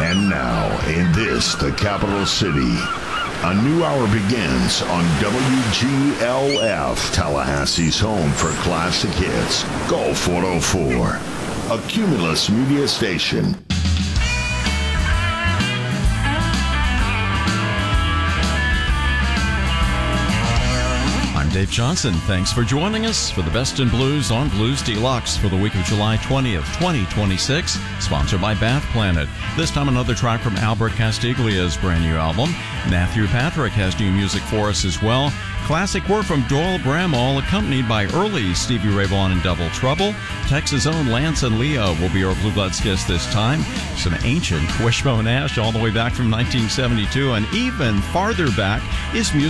And now, in this, the capital city, a new hour begins on WGLF, Tallahassee's home for classic hits, Gulf 104, a Cumulus media station. Dave Johnson. Thanks for joining us for the best in blues on Blues Deluxe for the week of July 20th, 2026, sponsored by Bath Planet. This time another track from Albert Castiglia's brand new album. Matthew Patrick has new music for us as well. Classic work from Doyle Bramall, accompanied by early Stevie Ray Vaughan and Double Trouble. Texas' own Lance and Leo will be our Blue Bloods guest this time. Some ancient Wishbone Ash all the way back from 1972, and even farther back is music